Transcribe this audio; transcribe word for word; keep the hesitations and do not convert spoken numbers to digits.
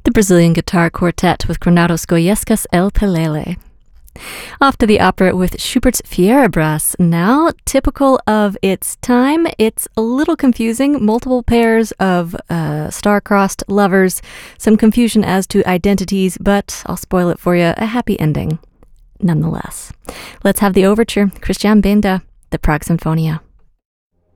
the Brazilian Guitar Quartet with Granados Goyescas El Pelele. Off to the opera with Schubert's Fierabras. Now, typical of its time, it's a little confusing. Multiple pairs of uh, star-crossed lovers, some confusion as to identities, but I'll spoil it for you, a happy ending nonetheless. Let's have the overture. Christian Benda, the Prague Sinfonia.